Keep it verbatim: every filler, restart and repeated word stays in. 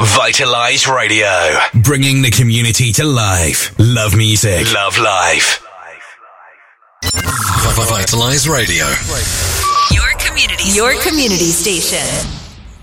Vitalize Radio, bringing the community to life. Love music, love life. Vitalize Radio, your community, your community station.